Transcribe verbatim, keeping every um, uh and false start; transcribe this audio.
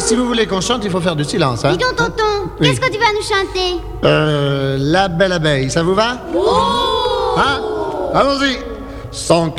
si vous voulez qu'on chante, il faut faire du silence, hein. Dis donc, tonton, Oui. qu'est-ce que tu vas nous chanter? Euh, La belle abeille, ça vous va? Oh Hein? Allons-y. Sans